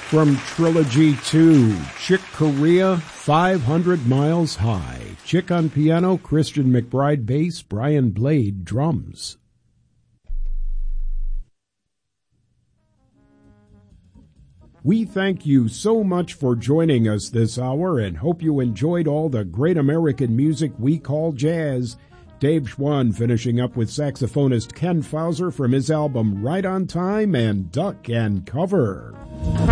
From Trilogy 2, Chick Corea, 500 Miles High. Chick on piano, Christian McBride bass, Brian Blade drums. We thank you so much for joining us this hour and hope you enjoyed all the great American music we call jazz. Dave Schwann finishing up with saxophonist Ken Fauser from his album Right on Time and Duck and Cover.